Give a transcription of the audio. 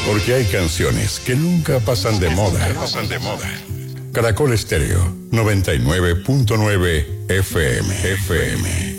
Porque hay canciones que nunca pasan de moda. Caracol Estéreo 99.9 FM.